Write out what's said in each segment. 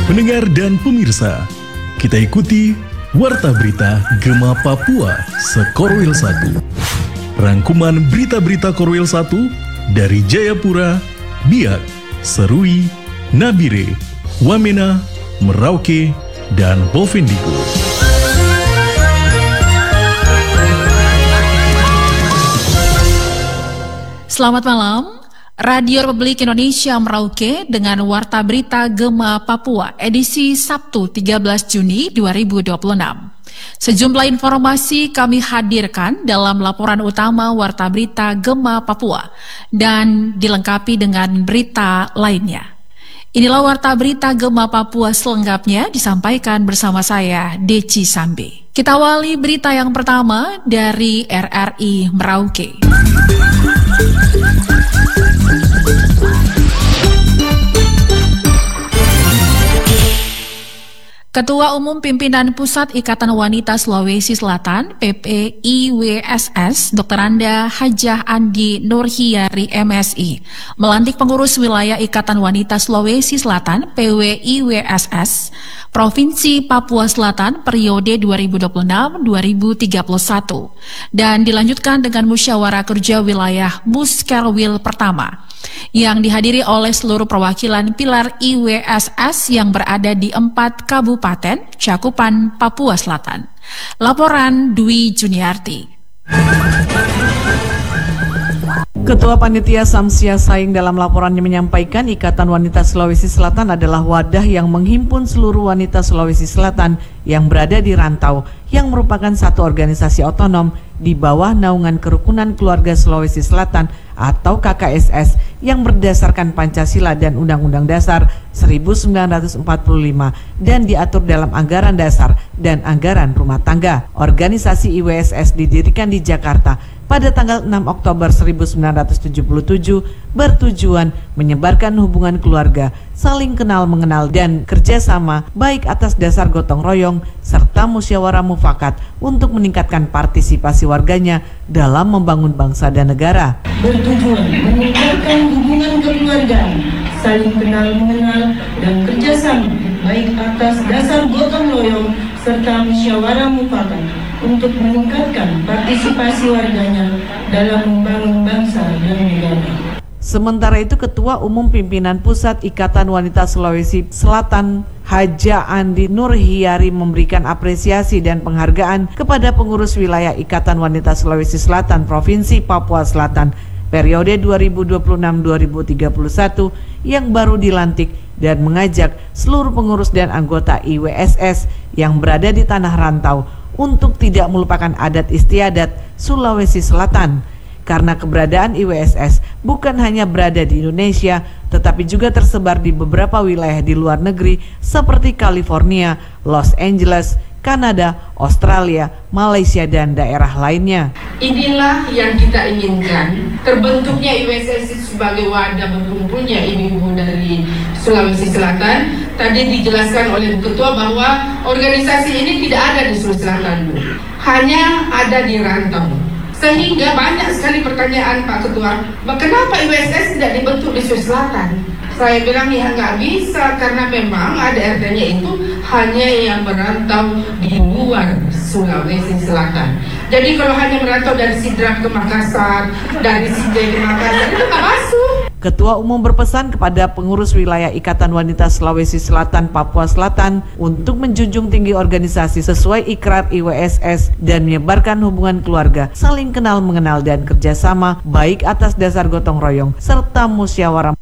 Pendengar dan pemirsa, kita ikuti Warta Berita Gema Papua Sekorwil 1. Rangkuman berita-berita Korwil 1 dari Jayapura, Biak, Serui, Nabire, Wamena, Merauke, dan Bovendigul. Selamat malam. Radio Republik Indonesia Merauke dengan Warta Berita Gema Papua edisi Sabtu 13 Juni 2026. Sejumlah informasi kami hadirkan dalam laporan utama Warta Berita Gema Papua dan dilengkapi dengan berita lainnya. Inilah Warta Berita Gema Papua selengkapnya disampaikan bersama saya, Deci Sambe. Kita awali berita yang pertama dari RRI Merauke. Ketua Umum Pimpinan Pusat Ikatan Wanita Sulawesi Selatan PPIWSS Dr. Anda Hajah Andi Nurhiyari MSI melantik pengurus wilayah Ikatan Wanita Sulawesi Selatan PWIWSS Provinsi Papua Selatan periode 2026-2031 dan dilanjutkan dengan musyawarah kerja wilayah Muskerwil pertama yang dihadiri oleh seluruh perwakilan pilar IWSS yang berada di 4 kabupaten cakupan Papua Selatan. Laporan Dwi Juniarti. Ketua Panitia Samsia Saing dalam laporannya menyampaikan Ikatan Wanita Sulawesi Selatan adalah wadah yang menghimpun seluruh wanita Sulawesi Selatan yang berada di rantau yang merupakan satu organisasi otonom di bawah naungan Kerukunan Keluarga Sulawesi Selatan atau KKSS yang berdasarkan Pancasila dan Undang-Undang Dasar 1945 dan diatur dalam anggaran dasar dan anggaran rumah tangga. Organisasi IWSS didirikan di Jakarta pada tanggal 6 Oktober 1977 bertujuan menyebarkan hubungan keluarga, saling kenal mengenal dan kerjasama baik atas dasar gotong royong serta musyawarah mufakat untuk meningkatkan partisipasi warganya dalam membangun bangsa dan negara. Bertujuan meningkatkan hubungan keluarga, saling kenal mengenal dan kerjasama baik atas dasar gotong royong serta musyawarah mufakat untuk meningkatkan partisipasi warganya dalam membangun bangsa dan negara. Sementara itu Ketua Umum Pimpinan Pusat Ikatan Wanita Sulawesi Selatan Hajah Andi Nurhiyari memberikan apresiasi dan penghargaan kepada pengurus wilayah Ikatan Wanita Sulawesi Selatan Provinsi Papua Selatan periode 2026-2031 yang baru dilantik dan mengajak seluruh pengurus dan anggota IWSS yang berada di tanah rantau untuk tidak melupakan adat istiadat Sulawesi Selatan, karena keberadaan IWSS bukan hanya berada di Indonesia tetapi juga tersebar di beberapa wilayah di luar negeri seperti California, Los Angeles, Kanada, Australia, Malaysia, dan daerah lainnya. Inilah yang kita inginkan, terbentuknya IWSS sebagai wadah berkumpulnya ibu-ibu dari Sulawesi Selatan. Tadi dijelaskan oleh Bu Ketua bahwa organisasi ini tidak ada di Sulawesi Selatan, Bu. Hanya ada di rantau. Sehingga banyak sekali pertanyaan Pak Ketua, kenapa IWSS tidak dibentuk di Sulawesi Selatan? Saya bilang ya nggak bisa, karena memang ADRT-nya itu hanya yang merantau di luar Sulawesi Selatan. Jadi kalau hanya merantau dari Sidrap ke Makassar, dari Sindai ke Makassar, itu nggak masuk. Ketua Umum berpesan kepada pengurus wilayah Ikatan Wanita Sulawesi Selatan Papua Selatan untuk menjunjung tinggi organisasi sesuai ikrar IWSS dan menyebarkan hubungan keluarga, saling kenal mengenal dan kerjasama baik atas dasar gotong royong serta musyawarah.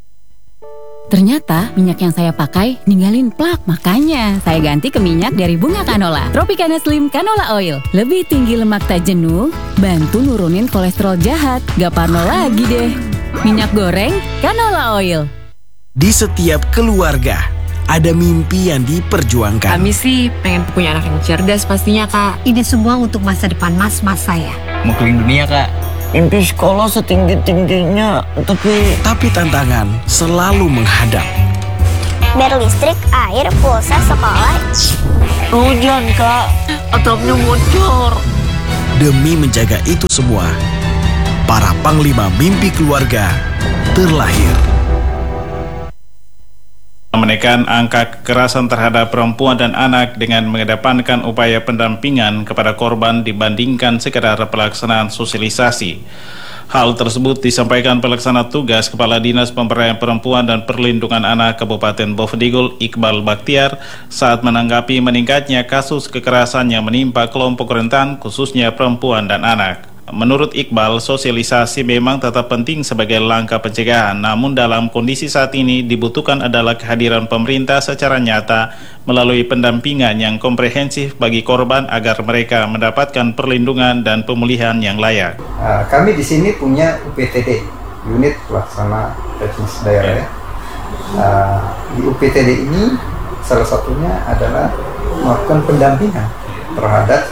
Ternyata minyak yang saya pakai ninggalin plak, makanya saya ganti ke minyak dari bunga canola. Tropicana Slim Canola Oil. Lebih tinggi lemak tak jenuh, bantu nurunin kolesterol jahat. Gak parno lagi deh. Minyak goreng canola oil. Di setiap keluarga ada mimpi yang diperjuangkan. Kami sih pengen punya anak yang cerdas pastinya, Kak. Ini semua untuk masa depan mas-mas saya. Mau keliling dunia, Kak. Mimpi sekolah setinggi-tingginya, tapi tantangan selalu menghadap. Bayar listrik, air, pulsa sekolah. Hujan, Kak. Atapnya bocor. Demi menjaga itu semua, para panglima mimpi keluarga terlahir. menekan angka kekerasan terhadap perempuan dan anak dengan mengedepankan upaya pendampingan kepada korban dibandingkan sekedar pelaksanaan sosialisasi. Hal tersebut disampaikan pelaksana tugas Kepala Dinas Pemberdayaan Perempuan dan Perlindungan Anak Kabupaten Bovendigul, Iqbal Bakhtiar, saat menanggapi meningkatnya kasus kekerasan yang menimpa kelompok rentan, khususnya perempuan dan anak. Menurut Iqbal, sosialisasi memang tetap penting sebagai langkah pencegahan, namun dalam kondisi saat ini dibutuhkan adalah kehadiran pemerintah secara nyata melalui pendampingan yang komprehensif bagi korban agar mereka mendapatkan perlindungan dan pemulihan yang layak. Kami di sini punya UPTD, unit pelaksana teknis daerah ya. Di UPTD ini salah satunya adalah melakukan pendampingan terhadap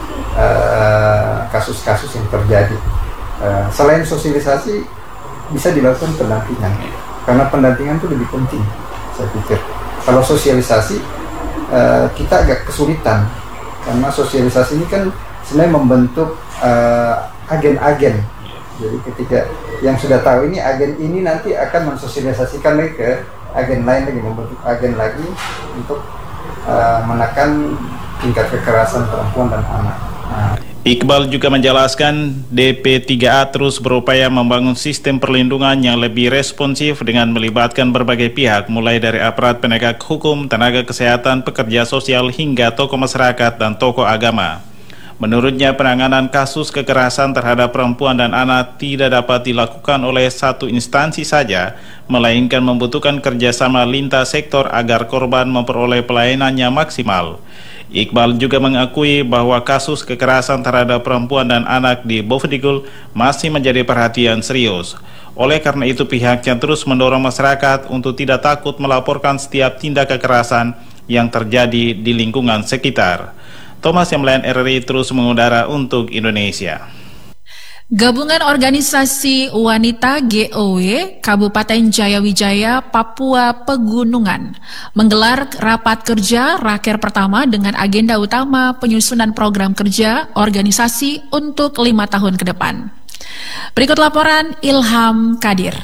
kasus-kasus yang terjadi. Selain sosialisasi, bisa dilakukan pendampingan, karena pendampingan itu lebih penting, saya pikir. Kalau sosialisasi, kita agak kesulitan, karena sosialisasi ini kan sebenarnya membentuk agen-agen. Jadi ketika yang sudah tahu ini, agen ini nanti akan mensosialisasikan lagi ke agen lain lagi, membentuk agen lagi untuk menekan tingkat kekerasan perempuan dan anak. Iqbal juga menjelaskan DP3A terus berupaya membangun sistem perlindungan yang lebih responsif dengan melibatkan berbagai pihak, mulai dari aparat penegak hukum, tenaga kesehatan, pekerja sosial, hingga tokoh masyarakat dan tokoh agama. Menurutnya, penanganan kasus kekerasan terhadap perempuan dan anak tidak dapat dilakukan oleh satu instansi saja, melainkan membutuhkan kerjasama lintas sektor agar korban memperoleh pelayanannya maksimal. Iqbal juga mengakui bahwa kasus kekerasan terhadap perempuan dan anak di Bovendigul masih menjadi perhatian serius. Oleh karena itu, pihaknya terus mendorong masyarakat untuk tidak takut melaporkan setiap tindak kekerasan yang terjadi di lingkungan sekitar. Thomas Yamlayan, RRI, terus mengudara untuk Indonesia. Gabungan Organisasi Wanita GOW Kabupaten Jayawijaya, Papua Pegunungan menggelar rapat kerja raker pertama dengan agenda utama penyusunan program kerja organisasi untuk 5 tahun ke depan. Berikut laporan Ilham Kadir.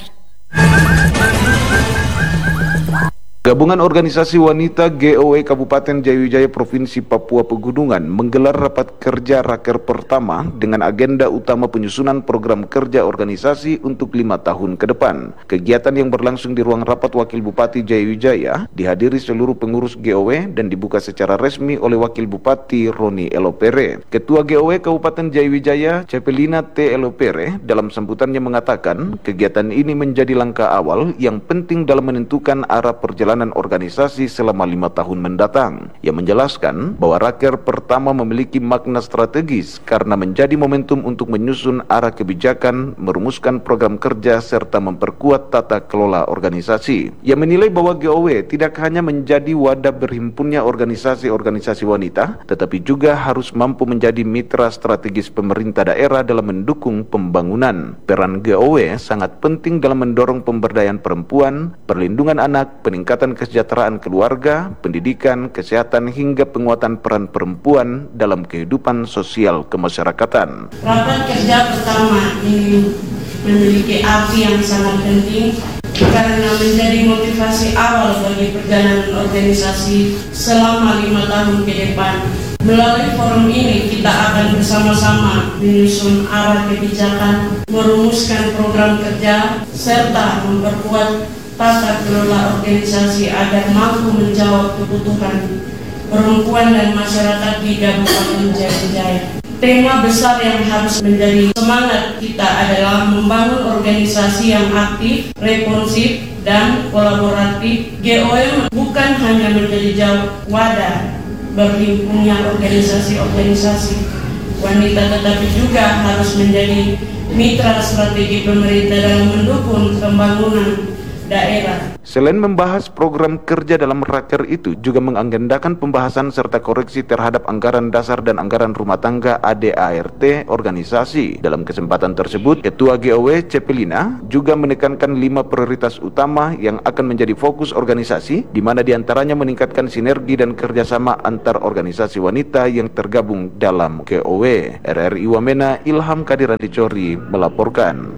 Gabungan Organisasi Wanita GOW Kabupaten Jayawijaya Provinsi Papua Pegunungan menggelar rapat kerja raker pertama dengan agenda utama penyusunan program kerja organisasi untuk 5 tahun ke depan. Kegiatan yang berlangsung di ruang rapat Wakil Bupati Jayawijaya dihadiri seluruh pengurus GOW dan dibuka secara resmi oleh Wakil Bupati Roni Elopere. Ketua GOW Kabupaten Jayawijaya, Cepelina T. Elopere, dalam sambutannya mengatakan kegiatan ini menjadi langkah awal yang penting dalam menentukan arah perjalanan organisasi selama 5 tahun mendatang. Ia menjelaskan bahwa raker pertama memiliki makna strategis karena menjadi momentum untuk menyusun arah kebijakan, merumuskan program kerja, serta memperkuat tata kelola organisasi. Ia menilai bahwa GOW tidak hanya menjadi wadah berhimpunnya organisasi-organisasi wanita, tetapi juga harus mampu menjadi mitra strategis pemerintah daerah dalam mendukung pembangunan. Peran GOW sangat penting dalam mendorong pemberdayaan perempuan, perlindungan anak, peningkatan kesejahteraan keluarga, pendidikan, kesehatan, hingga penguatan peran perempuan dalam kehidupan sosial kemasyarakatan. Rapat kerja pertama ini memiliki arti yang sangat penting karena menjadi motivasi awal bagi perjalanan organisasi selama 5 tahun ke depan. Melalui forum ini kita akan bersama-sama menyusun arah kebijakan, merumuskan program kerja, serta memperkuat tata kelola organisasi agar mampu menjawab kebutuhan perempuan dan masyarakat di Kabupaten Jayawijaya. Tema besar yang harus menjadi semangat kita adalah membangun organisasi yang aktif, responsif, dan kolaboratif. GOM bukan hanya menjadi wadah berhimpunnya organisasi-organisasi wanita, tetapi juga harus menjadi mitra strategi pemerintah dalam mendukung pembangunan daerah. Selain membahas program kerja dalam raker itu, juga mengagendakan pembahasan serta koreksi terhadap anggaran dasar dan anggaran rumah tangga ADART organisasi. Dalam kesempatan tersebut, Ketua GOW Cepelina juga menekankan 5 prioritas utama yang akan menjadi fokus organisasi, di mana diantaranya meningkatkan sinergi dan kerjasama antar organisasi wanita yang tergabung dalam GOW. RRI Wamena, Ilham Kadir Dicori melaporkan.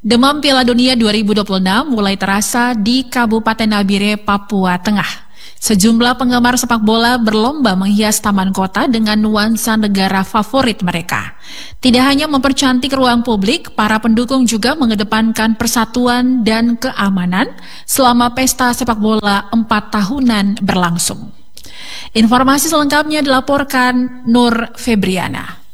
Demam Piala Dunia 2026 mulai terasa di Kabupaten Nabire, Papua Tengah. Sejumlah penggemar sepak bola berlomba menghias taman kota dengan nuansa negara favorit mereka. Tidak hanya mempercantik ruang publik, para pendukung juga mengedepankan persatuan dan keamanan selama pesta sepak bola 4 tahunan berlangsung. Informasi selengkapnya dilaporkan Nur Febriana.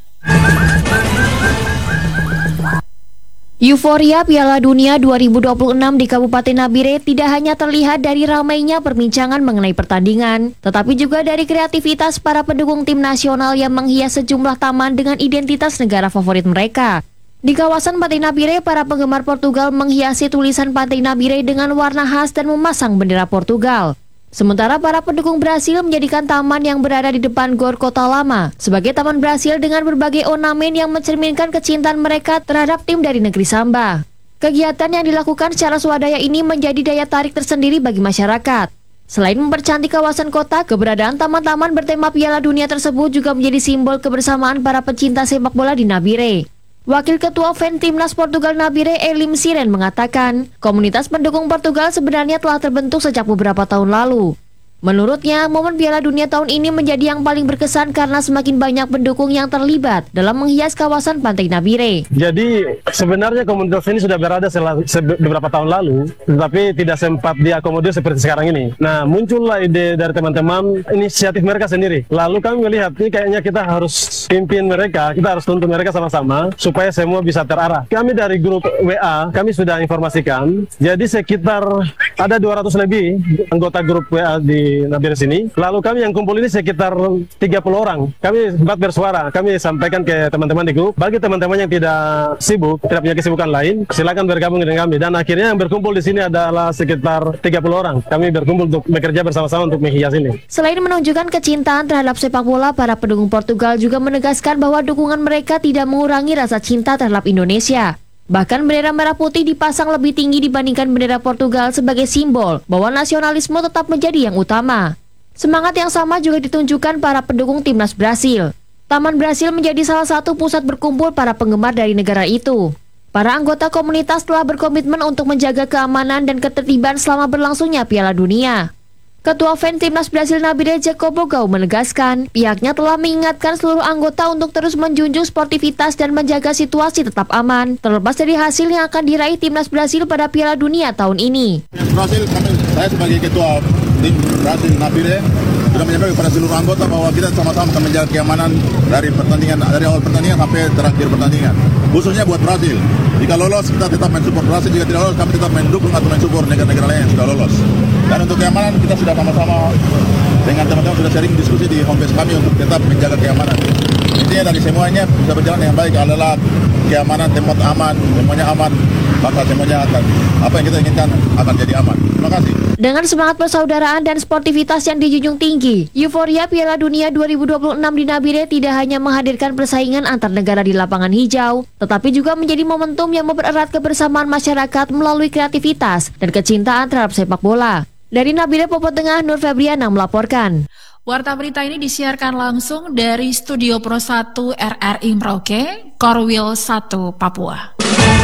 Euforia Piala Dunia 2026 di Kabupaten Nabire tidak hanya terlihat dari ramainya perbincangan mengenai pertandingan, tetapi juga dari kreativitas para pendukung tim nasional yang menghias sejumlah taman dengan identitas negara favorit mereka. Di kawasan Pantai Nabire, para penggemar Portugal menghiasi tulisan Pantai Nabire dengan warna khas dan memasang bendera Portugal. Sementara para pendukung Brasil menjadikan taman yang berada di depan Gor Kota Lama sebagai taman Brasil dengan berbagai ornamen yang mencerminkan kecintaan mereka terhadap tim dari negeri Samba. Kegiatan yang dilakukan secara swadaya ini menjadi daya tarik tersendiri bagi masyarakat. Selain mempercantik kawasan kota, keberadaan taman-taman bertema Piala Dunia tersebut juga menjadi simbol kebersamaan para pecinta sepak bola di Nabire. Wakil Ketua Fan Timnas Portugal Nabire, Elim Siren, mengatakan komunitas pendukung Portugal sebenarnya telah terbentuk sejak beberapa tahun lalu. Menurutnya, momen Piala Dunia tahun ini menjadi yang paling berkesan karena semakin banyak pendukung yang terlibat dalam menghias kawasan Pantai Nabire. Jadi sebenarnya komunitas ini sudah berada beberapa tahun lalu, tetapi tidak sempat diakomodir seperti sekarang ini. Nah, muncullah ide dari teman-teman, inisiatif mereka sendiri. Lalu kami melihat ini kayaknya kita harus pimpin mereka, kita harus tuntun mereka sama-sama supaya semua bisa terarah. Kami dari grup WA, kami sudah informasikan, jadi sekitar ada 200 lebih anggota grup WA di Nabire sini. Lalu kami yang kumpul ini sekitar 30 orang. Kami sempat bersuara, kami sampaikan ke teman-teman di grup. Bagi teman-teman yang tidak sibuk, tidak punya kesibukan lain, silakan bergabung dengan kami. Dan akhirnya yang berkumpul di sini adalah sekitar 30 orang. Kami berkumpul untuk bekerja bersama-sama untuk menghias ini. Selain menunjukkan kecintaan terhadap sepak bola, para pendukung Portugal juga menegaskan bahwa dukungan mereka tidak mengurangi rasa cinta terhadap Indonesia. Bahkan bendera merah putih dipasang lebih tinggi dibandingkan bendera Portugal sebagai simbol bahwa nasionalisme tetap menjadi yang utama. Semangat yang sama juga ditunjukkan para pendukung timnas Brasil. Taman Brasil menjadi salah satu pusat berkumpul para penggemar dari negara itu. Para anggota komunitas telah berkomitmen untuk menjaga keamanan dan ketertiban selama berlangsungnya Piala Dunia. Ketua Fan Timnas Brasil Nabire, Jacobo Gau, menegaskan pihaknya telah mengingatkan seluruh anggota untuk terus menjunjung sportivitas dan menjaga situasi tetap aman, terlepas dari hasil yang akan diraih Timnas Brasil pada Piala Dunia tahun ini. Brasil, saya sebagai Ketua Tim Brasil Nabire sudah menyampaikan kepada seluruh anggota bahwa kita sama-sama akan menjaga keamanan dari awal pertandingan sampai terakhir pertandingan. Khususnya buat Brasil. Jika lolos, kita tetap mensupport Brasil. Jika tidak lolos, kami tetap mendukung atau mensupport negara-negara lain yang sudah lolos. Dan untuk keamanan, kita sudah sama-sama dengan teman-teman sudah sering diskusi di homepage kami untuk tetap menjaga keamanan. Intinya dari semuanya bisa berjalan dengan baik adalah keamanan, tempat aman, semuanya aman, maka semuanya akan apa yang kita inginkan akan jadi aman. Terima kasih. Dengan semangat persaudaraan dan sportivitas yang dijunjung tinggi, euforia Piala Dunia 2026 di Nabire tidak hanya menghadirkan persaingan antar negara di lapangan hijau, tetapi juga menjadi momentum yang mempererat kebersamaan masyarakat melalui kreativitas dan kecintaan terhadap sepak bola. Dari Nabire, Papua Tengah, Nur Febriana melaporkan. Warta berita ini disiarkan langsung dari Studio Pro 1 RRI Merauke, Korwil 1, Papua.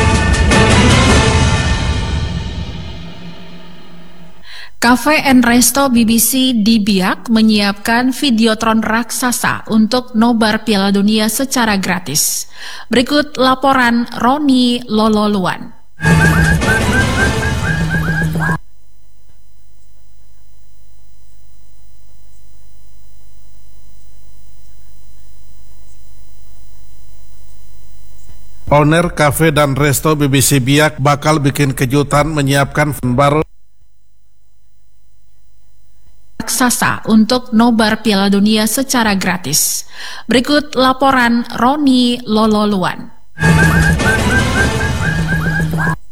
Cafe and Resto BBC di Biak menyiapkan videotron raksasa untuk nobar Piala Dunia secara gratis. Berikut laporan Roni Lololuan. Owner Cafe dan Resto BBC Biak bakal bikin kejutan menyiapkan baru raksasa untuk nobar Piala Dunia secara gratis. Berikut laporan Roni Lololuan.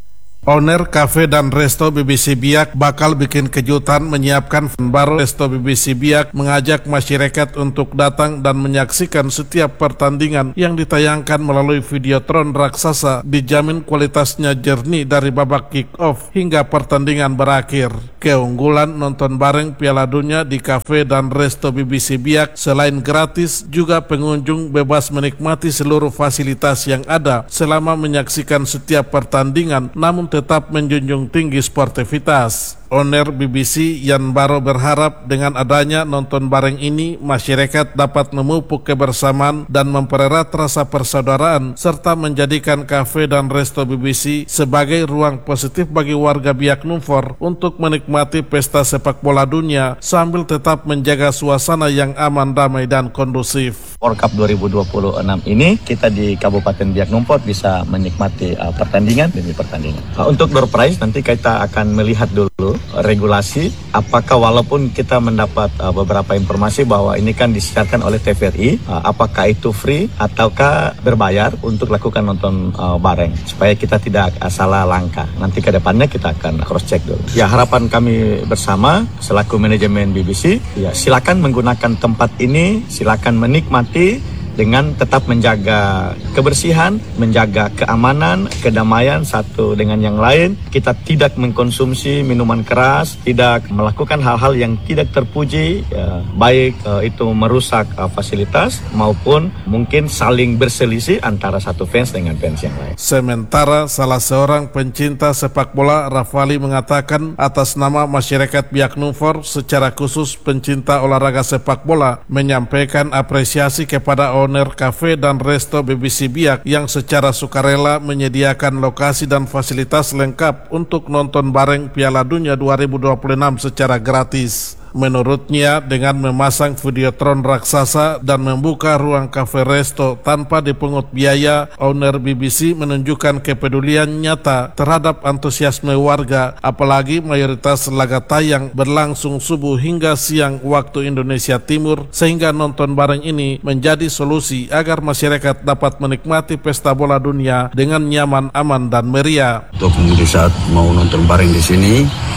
Owner Cafe dan Resto BBC Biak bakal bikin kejutan menyiapkan baru. Resto BBC Biak mengajak masyarakat untuk datang dan menyaksikan setiap pertandingan yang ditayangkan melalui videotron raksasa, dijamin kualitasnya jernih dari babak kick-off hingga pertandingan berakhir. Keunggulan nonton bareng Piala Dunia di Cafe dan Resto BBC Biak selain gratis, juga pengunjung bebas menikmati seluruh fasilitas yang ada selama menyaksikan setiap pertandingan, namun tetap menjunjung tinggi sportivitas. Owner BBC Yan Baro berharap dengan adanya nonton bareng ini, masyarakat dapat memupuk kebersamaan dan mempererat rasa persaudaraan, serta menjadikan Cafe dan Resto BBC sebagai ruang positif bagi warga Biak Numfor untuk menikmati pesta sepak bola dunia sambil tetap menjaga suasana yang aman, damai, dan kondusif. World Cup 2026 ini kita di Kabupaten Biak Numfor bisa menikmati pertandingan demi pertandingan. Untuk door prize nanti kita akan melihat dulu regulasi, apakah walaupun kita mendapat beberapa informasi bahwa ini kan disiarkan oleh TVRI, apakah itu free ataukah berbayar untuk lakukan nonton bareng, supaya kita tidak salah langkah. Nanti ke depannya kita akan cross check dulu. Ya, harapan kami bersama selaku manajemen BBC, ya silakan menggunakan tempat ini, silakan menikmati dengan tetap menjaga kebersihan, menjaga keamanan, kedamaian satu dengan yang lain. Kita tidak mengkonsumsi minuman keras, tidak melakukan hal-hal yang tidak terpuji, ya, baik itu merusak fasilitas maupun mungkin saling berselisih antara satu fans dengan fans yang lain. Sementara salah seorang pencinta sepak bola, Rafali, mengatakan atas nama masyarakat Biak Numfor, secara khusus pencinta olahraga sepak bola, menyampaikan apresiasi kepada owner Cafe dan Resto BBC Biak yang secara sukarela menyediakan lokasi dan fasilitas lengkap untuk nonton bareng Piala Dunia 2026 secara gratis. Menurutnya, dengan memasang videotron raksasa dan membuka ruang Cafe Resto tanpa dipungut biaya, owner BBC menunjukkan kepedulian nyata terhadap antusiasme warga, apalagi mayoritas laga tayang berlangsung subuh hingga siang waktu Indonesia Timur, sehingga nonton bareng ini menjadi solusi agar masyarakat dapat menikmati pesta bola dunia dengan nyaman, aman, dan meriah. Untuk di saat mau nonton bareng di sini,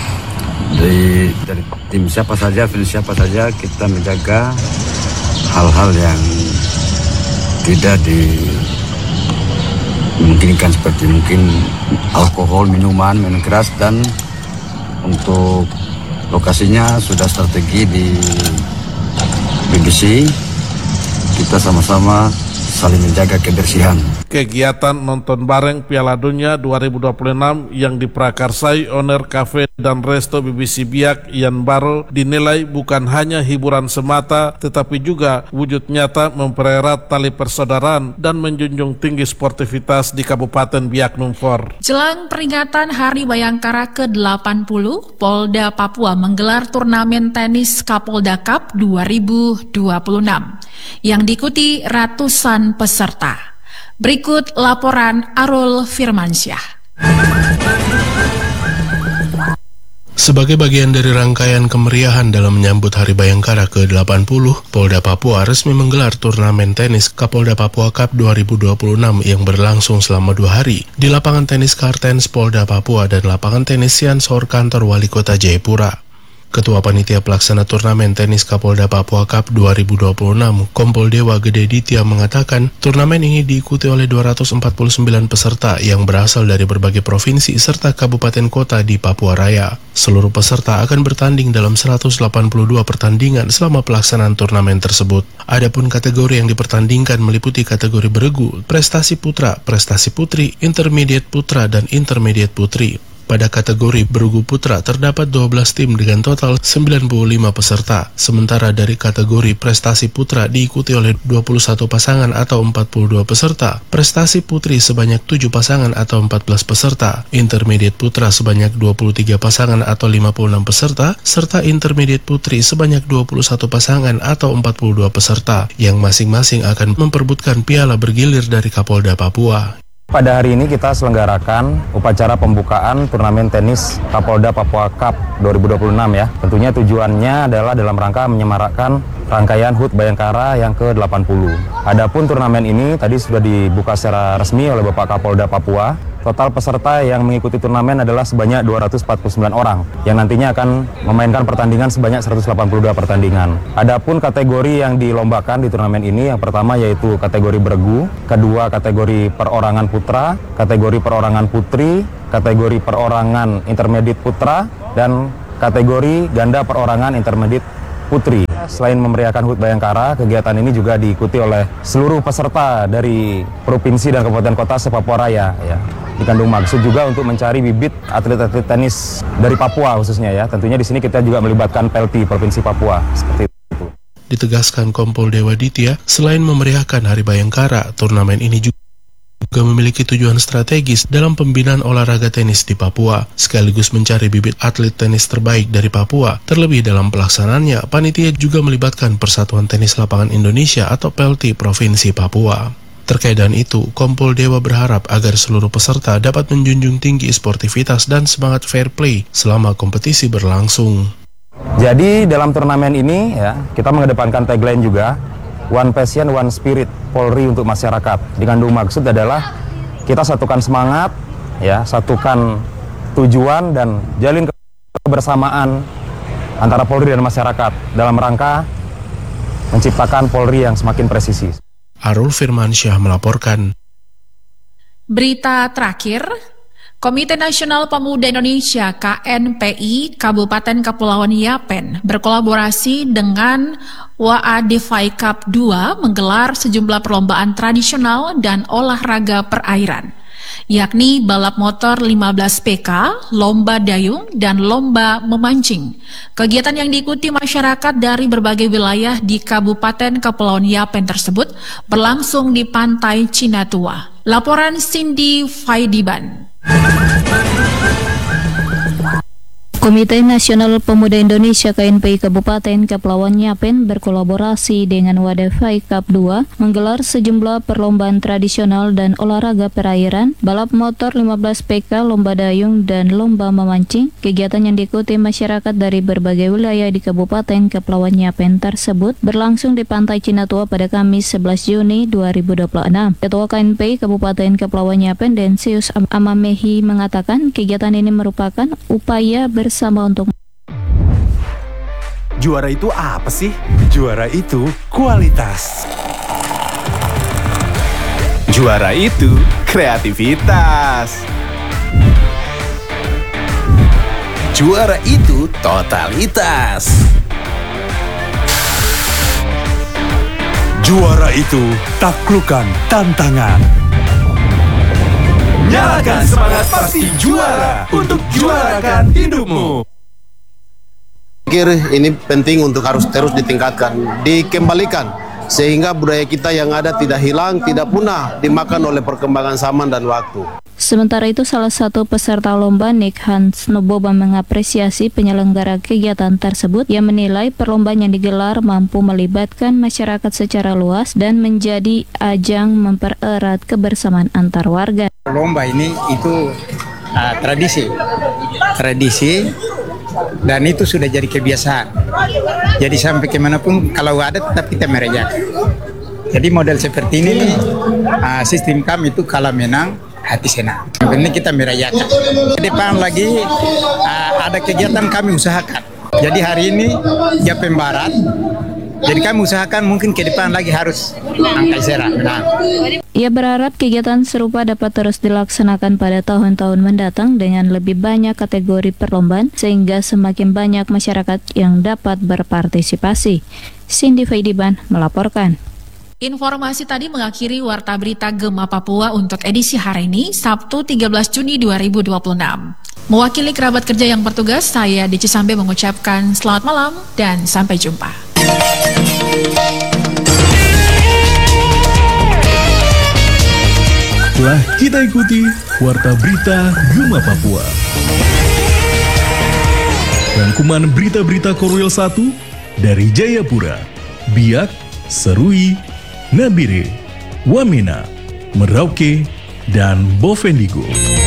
dari tim siapa saja, fans siapa saja, kita menjaga hal-hal yang tidak dimungkinkan, seperti mungkin alkohol, minuman keras, dan untuk lokasinya sudah strategi di BBC, kita sama-sama saling menjaga kebersihan. Kegiatan nonton bareng Piala Dunia 2026 yang diprakarsai owner Cafe dan Resto BBC Biak Yan Baro dinilai bukan hanya hiburan semata, tetapi juga wujud nyata mempererat tali persaudaraan dan menjunjung tinggi sportivitas di Kabupaten Biak Numfor. Jelang peringatan Hari Bayangkara ke-80, Polda Papua menggelar turnamen tenis Kapolda Cup 2026 yang diikuti ratusan peserta. Berikut laporan Arul Firmansyah. Sebagai bagian dari rangkaian kemeriahan dalam menyambut Hari Bayangkara ke-80, Polda Papua resmi menggelar turnamen tenis Kapolda Papua Cup 2026 yang berlangsung selama 2 hari di lapangan tenis Kartens Polda Papua dan lapangan tenis Siansor kantor Wali Kota Jayapura. Ketua Panitia Pelaksana Turnamen Tenis Kapolda Papua Cup 2026, Kompol Dewa Gede Ditya, mengatakan turnamen ini diikuti oleh 249 peserta yang berasal dari berbagai provinsi serta kabupaten kota di Papua Raya. Seluruh peserta akan bertanding dalam 182 pertandingan selama pelaksanaan turnamen tersebut. Adapun kategori yang dipertandingkan meliputi kategori beregu, prestasi putra, prestasi putri, intermediate putra, dan intermediate putri. Pada kategori bergu putra terdapat 12 tim dengan total 95 peserta, sementara dari kategori prestasi putra diikuti oleh 21 pasangan atau 42 peserta, prestasi putri sebanyak 7 pasangan atau 14 peserta, intermediate putra sebanyak 23 pasangan atau 56 peserta, serta intermediate putri sebanyak 21 pasangan atau 42 peserta, yang masing-masing akan memperebutkan piala bergilir dari Kapolda Papua. Pada hari ini kita selenggarakan upacara pembukaan turnamen tenis Kapolda Papua Cup 2026 ya. Tentunya tujuannya adalah dalam rangka menyemarakkan rangkaian HUT Bayangkara yang ke-80. Adapun turnamen ini tadi sudah dibuka secara resmi oleh Bapak Kapolda Papua Total peserta yang mengikuti turnamen adalah sebanyak 249 orang yang nantinya akan memainkan pertandingan sebanyak 182 pertandingan. Adapun kategori yang dilombakan di turnamen ini, yang pertama yaitu kategori beregu, kedua kategori perorangan putra, kategori perorangan putri, kategori perorangan intermediate putra, dan kategori ganda perorangan intermediate putri. Selain memeriahkan HUT Bayangkara, kegiatan ini juga diikuti oleh seluruh peserta dari provinsi dan kabupaten kota se-Papua Raya. Ya. Dikandung maksud juga untuk mencari bibit atlet-atlet tenis dari Papua khususnya ya. Tentunya di sini kita juga melibatkan PELTI Provinsi Papua seperti itu. Ditegaskan Kompol Dewa Ditya, selain memeriahkan Hari Bayangkara, turnamen ini juga memiliki tujuan strategis dalam pembinaan olahraga tenis di Papua, sekaligus mencari bibit atlet tenis terbaik dari Papua. Terlebih dalam pelaksanaannya, panitia juga melibatkan Persatuan Tenis Lapangan Indonesia atau PELTI Provinsi Papua. Terkait dengan itu, Kompol Dewa berharap agar seluruh peserta dapat menjunjung tinggi sportivitas dan semangat fair play selama kompetisi berlangsung. Jadi dalam turnamen ini ya, kita mengedepankan tagline juga, One Passion, One Spirit, Polri untuk masyarakat. Dikandung maksud adalah kita satukan semangat, ya, satukan tujuan dan jalin kebersamaan antara Polri dan masyarakat dalam rangka menciptakan Polri yang semakin presisi. Arul Firmansyah melaporkan. Berita terakhir, Komite Nasional Pemuda Indonesia KNPI Kabupaten Kepulauan Yapen berkolaborasi dengan WADFI Cup 2 menggelar sejumlah perlombaan tradisional dan olahraga perairan, yakni balap motor 15 PK, lomba dayung, dan lomba memancing. Kegiatan yang diikuti masyarakat dari berbagai wilayah di Kabupaten Kepulauan Yapen tersebut berlangsung di Pantai Cinatua. Laporan Cindy Faidiban. Komite Nasional Pemuda Indonesia KNPI Kabupaten Kepulauan Yapen berkolaborasi dengan WADFI Cup 2 menggelar sejumlah perlombaan tradisional dan olahraga perairan, balap motor 15 PK, lomba dayung, dan lomba memancing. Kegiatan yang diikuti masyarakat dari berbagai wilayah di Kabupaten Kepulauan Yapen tersebut berlangsung di Pantai Cinatua pada Kamis 11 Juni 2026. Ketua KNPI Kabupaten Kepulauan Yapen, Densius Amamehi, mengatakan kegiatan ini merupakan upaya bersama untuk. Juara itu apa sih? Juara itu kualitas. Juara itu kreativitas. Juara itu totalitas. Juara itu taklukan tantangan. Nyalakan semangat pasti juara untuk juarakan hidupmu. Pikir ini penting untuk harus terus ditingkatkan, dikembalikan sehingga budaya kita yang ada tidak hilang, tidak punah dimakan oleh perkembangan zaman dan waktu. Sementara itu, salah satu peserta lomba, Nick Hans Noboba, mengapresiasi penyelenggara kegiatan tersebut yang menilai perlombaan yang digelar mampu melibatkan masyarakat secara luas dan menjadi ajang mempererat kebersamaan antar warga. Lomba ini itu tradisi dan itu sudah jadi kebiasaan. Jadi sampai kemanapun kalau ada tetap kita merayakan. Jadi model seperti ini nih, sistem kami itu kalah menang hati senang. Ini kita merayakan. Ke depan lagi ada kegiatan kami usahakan. Jadi hari ini Yapen Barat. Jadi kami usahakan mungkin ke depan lagi harus angkai serah menang. Ia berharap kegiatan serupa dapat terus dilaksanakan pada tahun-tahun mendatang dengan lebih banyak kategori perlombaan sehingga semakin banyak masyarakat yang dapat berpartisipasi. Cindy Faidiban melaporkan. Informasi tadi mengakhiri Warta Berita Gema Papua untuk edisi hari ini, Sabtu 13 Juni 2026. Mewakili kerabat kerja yang bertugas, saya Deci Sambe mengucapkan selamat malam dan sampai jumpa. Telah kita ikuti Warta Berita Gema Papua. Rangkuman berita-berita Korwil 1 dari Jayapura, Biak, Serui, Nabire, Wamena, Merauke, dan Bovendigul.